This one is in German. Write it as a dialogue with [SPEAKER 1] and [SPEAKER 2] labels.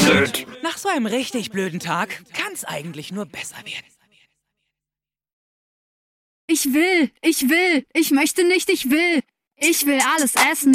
[SPEAKER 1] blöd.
[SPEAKER 2] Nach so einem richtig blöden Tag kann's eigentlich nur besser werden.
[SPEAKER 3] Ich möchte nicht, ich will alles essen.